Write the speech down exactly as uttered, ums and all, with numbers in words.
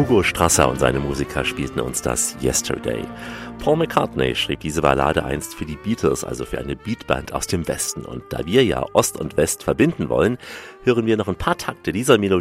Hugo Strasser und seine Musiker spielten uns das Yesterday. Paul McCartney schrieb diese Ballade einst für die Beatles, also für eine Beatband aus dem Westen. Und da wir ja Ost und West verbinden wollen, hören wir noch ein paar Takte dieser Melodie